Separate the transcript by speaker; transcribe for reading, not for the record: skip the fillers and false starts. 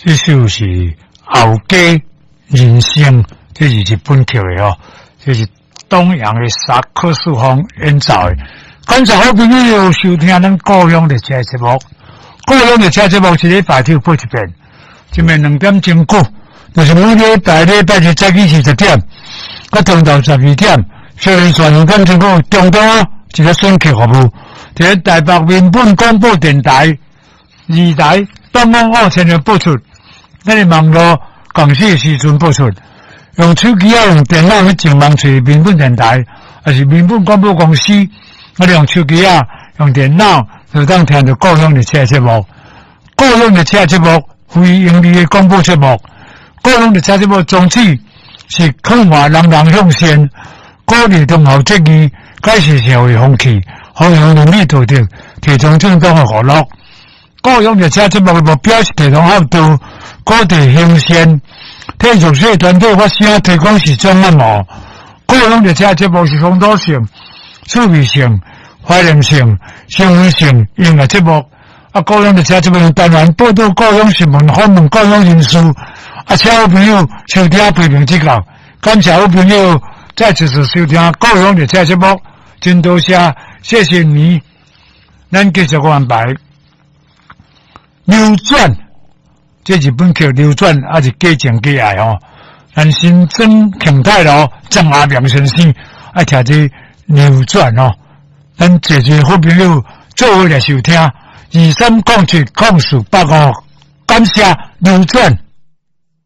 Speaker 1: 这首是后街人生，这是日本曲的哦，这是东洋的萨克斯风演奏的。刚才好朋友收听咱故乡的车节目，故乡的车节目一礼拜就播一遍，一遍2点钟久，就是每礼拜日早起40点，到中昼12点，小连续2点钟久，中途一个选曲服务，在台北民本广播电台2台东方2000的播出。咱的网络港视时阵播出，用手机啊，用电脑去上网找民本电台，还是民本广播公司。我哋用手机啊，用电脑就当听到故乡的车节目。故乡的车节目非盈利的广播节目。故乡的车节目宗旨是抗华人人向善，鼓励同学积极，解释社会风气，弘扬伦理道德，提倡正当的娱乐。故乡的车节目的目标是提倡合作。各地行善，体育社团队发声推广时装按摩。故乡的车节目是风土性、趣味性、怀念性、新闻性音乐节目。故乡的车节目单元报道故乡新闻，访问故乡人士。请好朋友收听批评指教，感谢好朋友再次收听故乡的车节目，真多谢谢你。咱继续安排扭转。这日本曲流转还是假情假爱哦，咱新增庆泰咯，张阿良先生爱听这流转哦，咱谢谢好朋友做伙来收听，23070485，感谢流转。